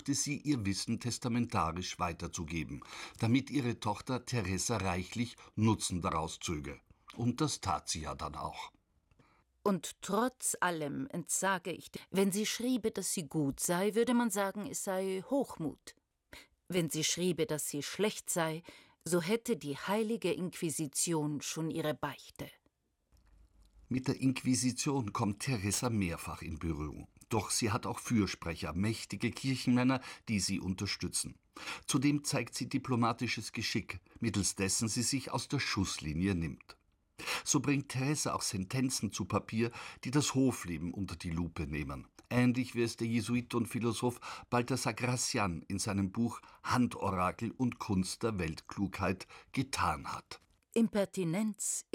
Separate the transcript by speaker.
Speaker 1: versuchte sie, ihr Wissen testamentarisch weiterzugeben, damit ihre Tochter Teresa reichlich Nutzen daraus zöge. Und das tat sie ja dann auch.
Speaker 2: Und trotz allem entsage ich, wenn sie schriebe, dass sie gut sei, würde man sagen, es sei Hochmut. Wenn sie schriebe, dass sie schlecht sei, so hätte die heilige Inquisition schon ihre Beichte.
Speaker 1: Mit der Inquisition kommt Teresa mehrfach in Berührung. Doch sie hat auch Fürsprecher, mächtige Kirchenmänner, die sie unterstützen. Zudem zeigt sie diplomatisches Geschick, mittels dessen sie sich aus der Schusslinie nimmt. So bringt Teresa auch Sentenzen zu Papier, die das Hofleben unter die Lupe nehmen. Ähnlich wie es der Jesuit und Philosoph Balthasar Gracian in seinem Buch Handorakel und Kunst der Weltklugheit getan hat.
Speaker 2: Impertinenz